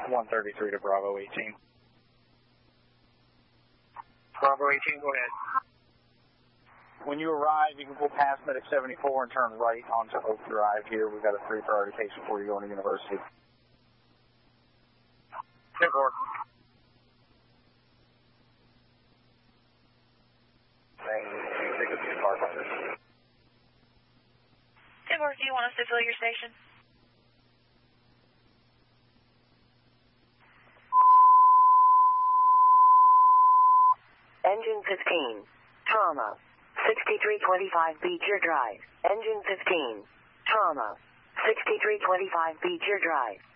133 to Bravo 18. Bravo 18, go ahead. When you arrive, you can pull past Medic 74 and turn right onto Oak Drive here. We've got a 3 priority case before you go into University. 10-4. Timor, do you want us to fill your station? Engine 15, trauma. 6325 Beecher Drive. Engine 15, trauma. 6325 Beecher Drive.